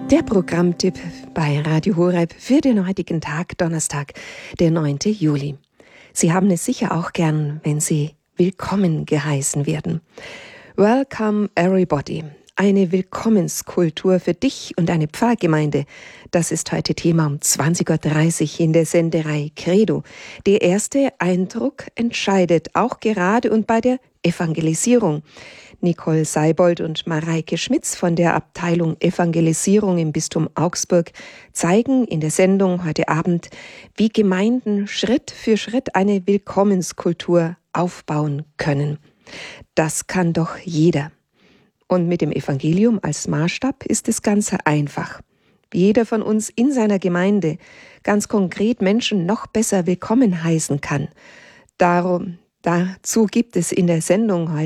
Der Programmtipp bei Radio Horeb für den heutigen Tag, Donnerstag, der 9. Juli. Sie haben es sicher auch gern, wenn Sie willkommen geheißen werden. Welcome everybody. Eine Willkommenskultur für dich und eine Pfarrgemeinde. Das ist heute Thema um 20.30 Uhr in der Senderei Credo. Der erste Eindruck entscheidet auch gerade und bei der Evangelisierung. Nicole Seibold und Mareike Schmitz von der Abteilung Evangelisierung im Bistum Augsburg zeigen in der Sendung heute Abend, wie Gemeinden Schritt für Schritt eine Willkommenskultur aufbauen können. Das kann doch jeder. Und mit dem Evangelium als Maßstab ist es ganz einfach. Wie jeder von uns in seiner Gemeinde ganz konkret Menschen noch besser willkommen heißen kann. Dazu gibt es in der Sendung heute